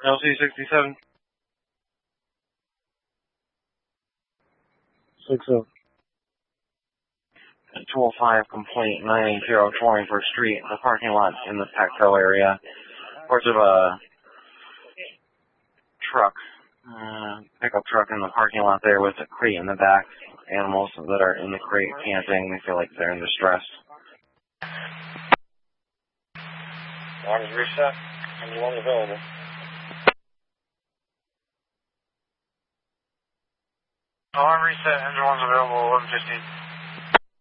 LC67. 60. 205 complete, 980 21st Street. The parking lot's in the Pactel area. Reports of a truck, pickup truck in the parking lot there with a crate in the back. Animals that are in the crate camping, they feel like they're in distress. Alarm is reset. Anyone available? Alarm reset, engine one's available, 11:15.